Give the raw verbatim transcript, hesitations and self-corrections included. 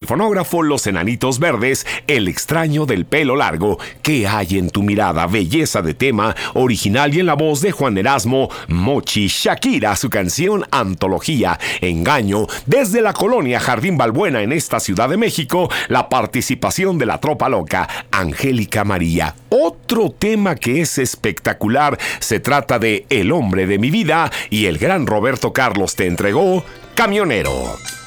fonógrafo Los Enanitos Verdes, El extraño del pelo largo. ¿Qué hay en tu mirada? Belleza de tema, original y en la voz de Juan Erasmo, Mochi. Shakira, su canción Antología. Engaño, desde la colonia Jardín Balbuena en esta Ciudad de México, la participación de la Tropa Loca, Angélica María. Otro tema que es espectacular, se trata de El hombre de mi vida, y el gran Roberto Carlos te entregó Camionero.